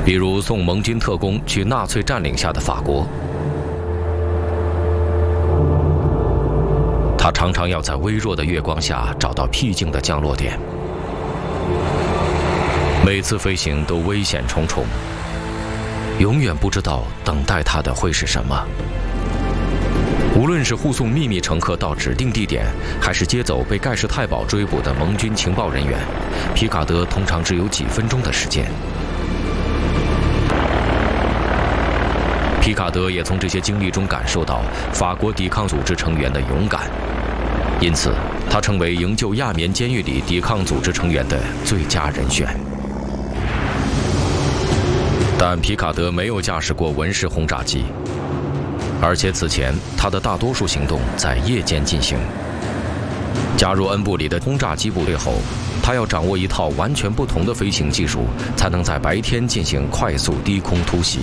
比如送盟军特工去纳粹占领下的法国。他常常要在微弱的月光下找到僻静的降落点，每次飞行都危险重重，永远不知道等待他的会是什么。无论是护送秘密乘客到指定地点，还是接走被盖世太保追捕的盟军情报人员，皮卡德通常只有几分钟的时间。皮卡德也从这些经历中感受到法国抵抗组织成员的勇敢，因此他成为营救亚眠监狱里抵抗组织成员的最佳人选。但皮卡德没有驾驶过文式轰炸机，而且此前他的大多数行动在夜间进行。加入恩布里的轰炸机部队后，他要掌握一套完全不同的飞行技术，才能在白天进行快速低空突袭。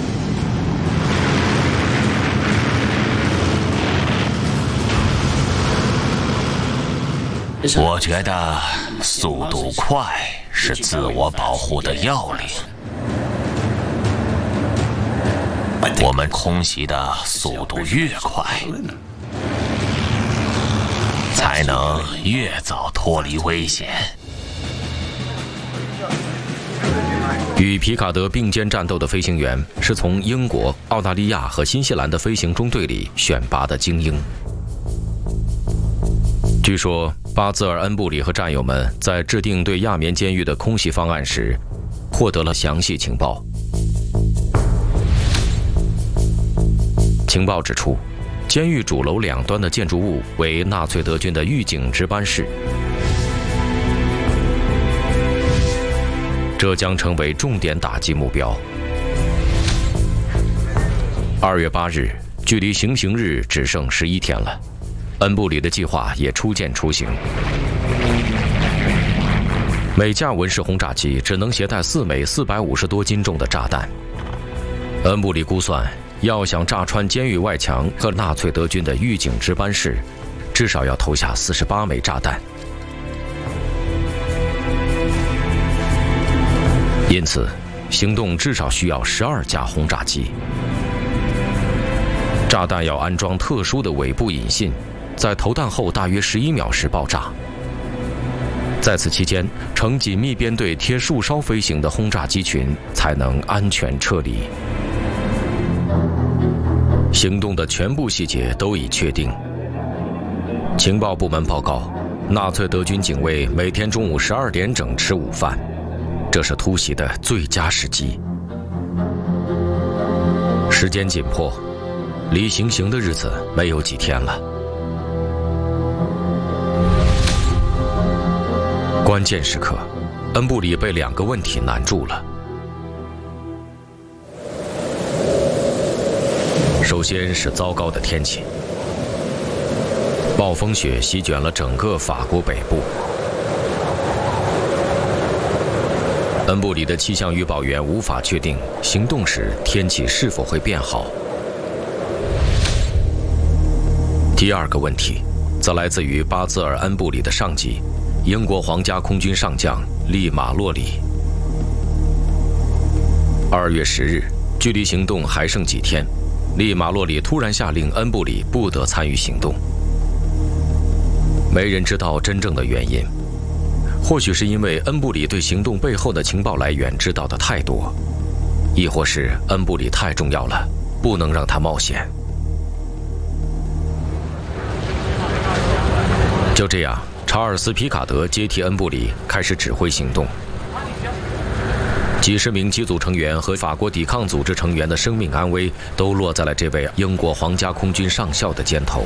我觉得速度快是自我保护的要领。我们空袭的速度越快，才能越早脱离危险。 与皮卡德并肩战斗的飞行员是从英国、澳大利亚和新西兰的飞行中队里选拔的精英。据说巴兹尔·恩布里和战友们在制定对亚眠监狱的空袭方案时，获得了详细情报。情报指出，监狱主楼两端的建筑物为纳粹德军的狱警值班室，这将成为重点打击目标。2月8日，距离行刑日只剩11天了。恩布里的计划也初见雏形。每架文式轰炸机只能携带4枚450多斤重的炸弹。恩布里估算，要想炸穿监狱外墙和纳粹德军的狱警值班室，至少要投下48枚炸弹。因此，行动至少需要12架轰炸机。炸弹要安装特殊的尾部引信，在投弹后大约11秒时爆炸。在此期间，呈紧密编队贴树梢飞行的轰炸机群才能安全撤离。行动的全部细节都已确定。情报部门报告，纳粹德军警卫每天中午12点整吃午饭，这是突袭的最佳时机。时间紧迫，离行刑的日子没有几天了。关键时刻，恩布里被2个问题难住了。首先是糟糕的天气，暴风雪席卷了整个法国北部。恩布里的气象预报员无法确定行动时天气是否会变好。第2个问题，则来自于巴兹尔·恩布里的上级，英国皇家空军上将利马洛里。2月10日，距离行动还剩几天，利马洛里突然下令恩布里不得参与行动。没人知道真正的原因，或许是因为恩布里对行动背后的情报来源知道的太多，亦或是恩布里太重要了，不能让他冒险。就这样，查尔斯·皮卡德接替恩布里开始指挥行动。几十名机组成员和法国抵抗组织成员的生命安危都落在了这位英国皇家空军上校的肩头。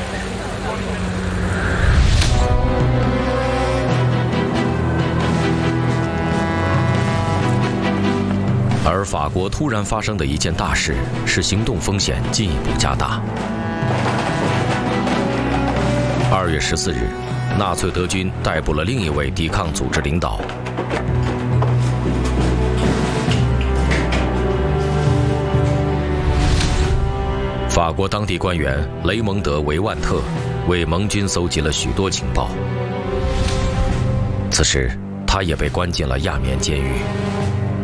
而法国突然发生的一件大事，使行动风险进一步加大。2月14日，纳粹德军逮捕了另一位抵抗组织领导。法国当地官员雷蒙德·维万特为盟军搜集了许多情报。此时，他也被关进了亚眠监狱。